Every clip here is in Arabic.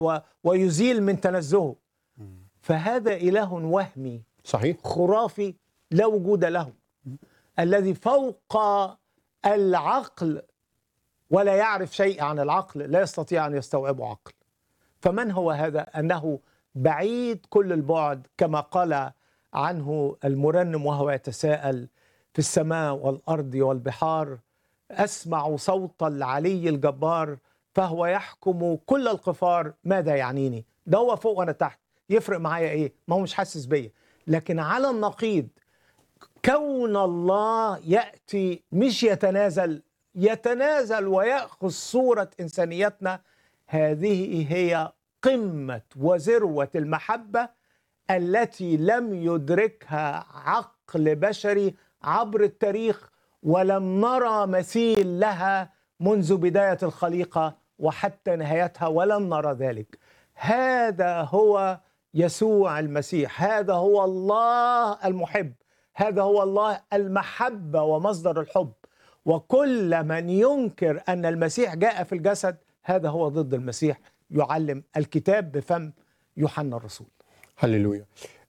ويزيل من تنزهه. فهذا إله وهمي صحيح. خرافي لا وجود له، الذي فوق العقل ولا يعرف شيء عن العقل، لا يستطيع أن يستوعبه عقل. فمن هو هذا؟ أنه بعيد كل البعد، كما قال عنه المرنم وهو يتساءل: في السماء والأرض والبحار أسمع صوت العلي الجبار، فهو يحكم كل القفار. ماذا يعنيني؟ ده هو فوق وأنا تحت، يفرق معايا إيه؟ ما هو مش حاسس بيا. لكن على النقيض كون الله يأتي مش يتنازل ويأخذ صورة إنسانيتنا. هذه هي قمة وذروة المحبة التي لم يدركها عقل بشري عبر التاريخ، ولم نرى مثيل لها منذ بداية الخليقة وحتى نهايتها، ولن نرى ذلك. هذا هو يسوع المسيح، هذا هو الله المحب، هذا هو الله المحبة ومصدر الحب. وكل من ينكر أن المسيح جاء في الجسد هذا هو ضد المسيح، يعلم الكتاب بفم يوحنا الرسول. هللويا.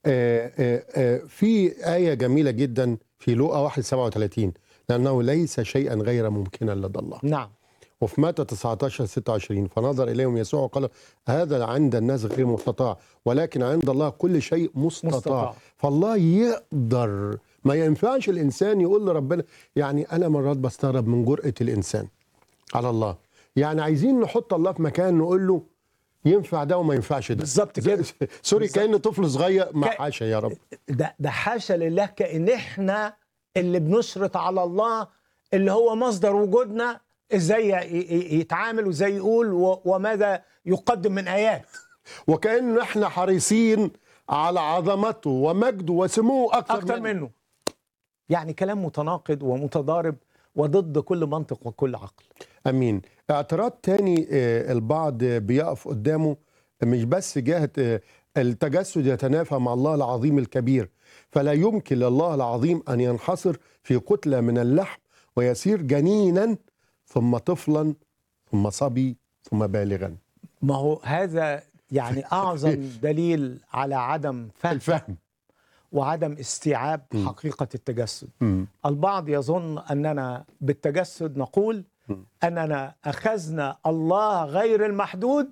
في آية جميلة جدا في لوقا 1:37، لأنه ليس شيئا غير ممكنا لدى الله. نعم. وفي متى 19:26 فنظر إليهم يسوع وقال: هذا عند الناس غير مستطاع، ولكن عند الله كل شيء مستطاع. فالله يقدر. ما ينفعش الإنسان يقول لربنا، يعني أنا مرات بستغرب من جرأة الإنسان على الله. يعني عايزين نحط الله في مكان نقول له ينفع ده وما ينفعش ده. بالظبط كده. سوري، كأن طفل صغير. ما حاشا يا رب. ده حاشا لله، كأن احنا اللي بنشرط على الله اللي هو مصدر وجودنا ازاي يتعامل وازاي يقول وماذا يقدم من آيات، وكأن احنا حريصين على عظمته ومجده وسموه أكثر منه. يعني كلام متناقض ومتضارب وضد كل منطق وكل عقل. أمين. اعتراض تاني البعض بيقف قدامه، مش بس جهة التجسد يتنافى مع الله العظيم الكبير، فلا يمكن لله العظيم أن ينحصر في كتلة من اللحم ويصير جنينا ثم طفلا ثم صبي ثم بالغا. ما هو هذا يعني أعظم دليل على عدم الفهم وعدم استيعاب حقيقة التجسد. البعض يظن أننا بالتجسد نقول أننا أخذنا الله غير المحدود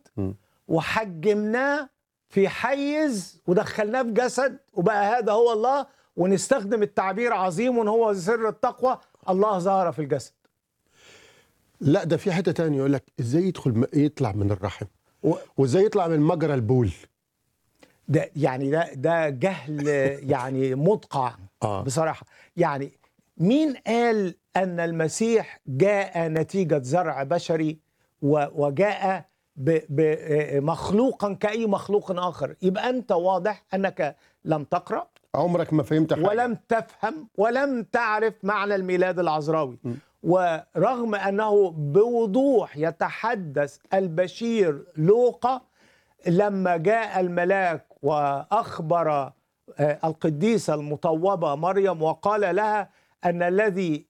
وحجمناه في حيز ودخلناه في جسد وبقى هذا هو الله، ونستخدم التعبير عظيم هو سر التقوى، الله ظهر في الجسد. لا، ده في حتة تانية يقول لك ازاي يطلع من الرحم وازاي يطلع من مجرى البول. ده يعني ده جهل يعني مدقع بصراحة. يعني مين قال أن المسيح جاء نتيجة زرع بشري وجاء مخلوقا كأي مخلوق آخر؟ يبقى أنت واضح أنك لم تقرأ، عمرك ما فهمت حاجة، ولم تفهم ولم تعرف معنى الميلاد العذراوي. ورغم أنه بوضوح يتحدث البشير لوقا لما جاء الملاك وأخبر القديسة المطوبة مريم وقال لها أن الذي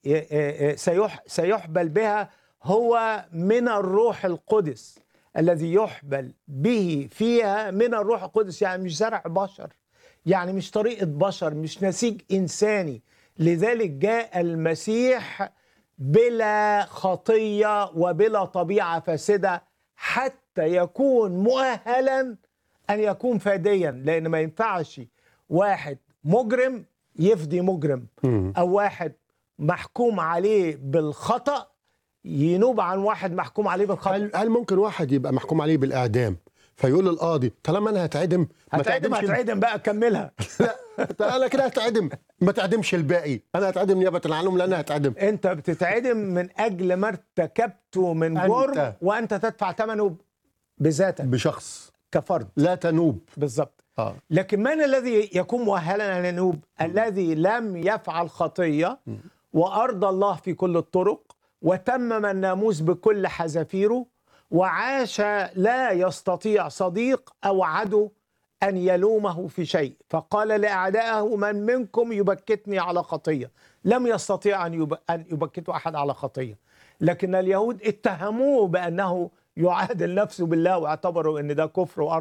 سيحبل بها هو من الروح القدس، الذي يحبل به فيها من الروح القدس. يعني مش زرع بشر، يعني مش طريقة بشر، مش نسيج إنساني. لذلك جاء المسيح بلا خطية وبلا طبيعة فاسدة حتى يكون مؤهلا أن يكون فاديا. لأن ما ينفعش واحد مجرم يفدي مجرم، أو واحد محكوم عليه بالخطأ ينوب عن واحد محكوم عليه بالخطأ. هل ممكن واحد يبقى محكوم عليه بالإعدام فيقول للقاضي طالما أنا هتعدم بقى كملها؟ لا، أنا كده هتعدم، ما تعدمش الباقي، أنا هتعدم نيابة عنهم لأنها هتعدم. أنت بتتعدم من أجل ما ارتكبته من جرم، وأنت تدفع ثمنه بذاتك بشخص كفرد لا تنوب. بالضبط. لكن من الذي يكون مؤهلا أن ينوب؟ الذي لم يفعل خطية وأرضى الله في كل الطرق وتمم الناموس بكل حذافيره وعاش لا يستطيع صديق أو عدو أن يلومه في شيء، فقال لأعدائه من منكم يبكتني على خطية. لم يستطيع أن يبكت أحد على خطية، لكن اليهود اتهموه بأنه يعادل نفسه بالله واعتبروا ان ده كفر